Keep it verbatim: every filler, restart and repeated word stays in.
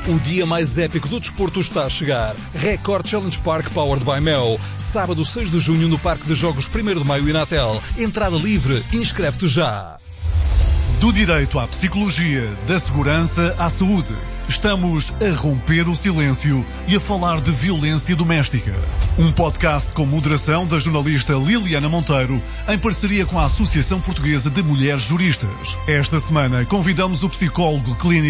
O dia mais épico do desporto está a chegar. Record Challenge Park Powered by Mel. Sábado seis de junho no Parque de Jogos primeiro de Maio e Natel. Entrada livre. Inscreve-te já. Do direito à psicologia, da segurança à saúde. Estamos a romper o silêncio e a falar de violência doméstica. Um podcast com moderação da jornalista Liliana Monteiro, em parceria com a Associação Portuguesa de Mulheres Juristas. Esta semana convidamos o psicólogo clínico